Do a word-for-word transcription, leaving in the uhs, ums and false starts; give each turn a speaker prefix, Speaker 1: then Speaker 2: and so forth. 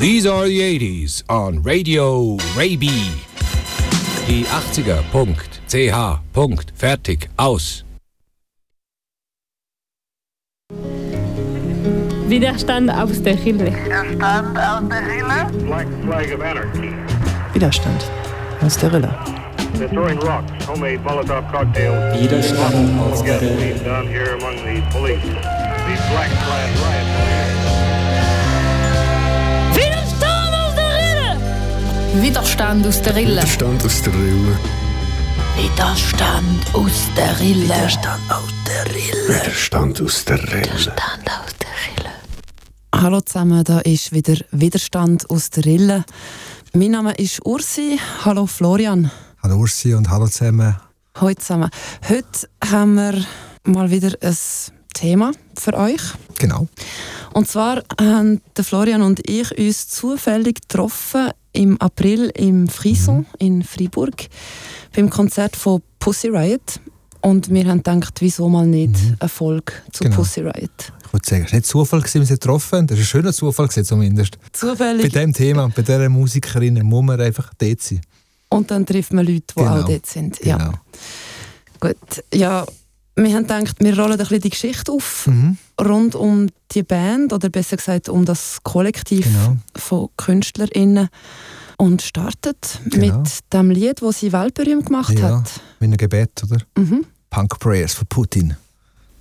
Speaker 1: These are the eighties on Radio Ray-B. Die achtziger Punkt C H. Fertig. Aus.
Speaker 2: Widerstand aus der Rille.
Speaker 3: Widerstand aus der Rille.
Speaker 4: Black flag of anarchy.
Speaker 5: Widerstand aus der Rille.
Speaker 4: They're throwing rocks, homemade Molotov cocktails.
Speaker 6: Widerstand aus der Rille.
Speaker 4: Down here among the police. The black flag riot.
Speaker 2: Widerstand aus der Rille!
Speaker 7: Widerstand aus der Rille.
Speaker 8: Widerstand aus der Rille.
Speaker 7: Widerstand aus der Rille.
Speaker 8: Widerstand aus der Rille. Widerstand aus der Rille.
Speaker 7: Widerstand aus der Rille.
Speaker 5: Hallo zusammen, da ist wieder Widerstand aus der Rille. Mein Name ist Ursi. Hallo Florian.
Speaker 9: Hallo Ursi und hallo zusammen.
Speaker 5: Hallo zusammen. Heute haben wir mal wieder ein Thema für euch.
Speaker 9: Genau.
Speaker 5: Und zwar haben der Florian und ich uns zufällig getroffen im April im Frison mhm. in Freiburg beim Konzert von Pussy Riot. Und wir haben gedacht, wieso mal nicht mhm. eine Folge zu genau. Pussy Riot.
Speaker 9: Ich würde sagen, es war nicht Zufall, dass wir sie getroffen haben. Das war ein schöner Zufall zumindest.
Speaker 5: Zufällig.
Speaker 9: Bei diesem Thema, bei dieser Musikerin muss man einfach dort sein.
Speaker 5: Und dann trifft man Leute, die genau. auch dort sind. Ja.
Speaker 9: Genau.
Speaker 5: Gut, ja, wir haben gedacht, wir rollen ein bisschen die Geschichte auf,
Speaker 9: mhm.
Speaker 5: rund um die Band, oder besser gesagt um das Kollektiv genau. von KünstlerInnen. Und startet genau. mit dem Lied, das sie weltberühmt gemacht
Speaker 9: ja,
Speaker 5: hat.
Speaker 9: Mit einem Gebet, oder?
Speaker 5: Mhm.
Speaker 9: Punk Prayers von Putin.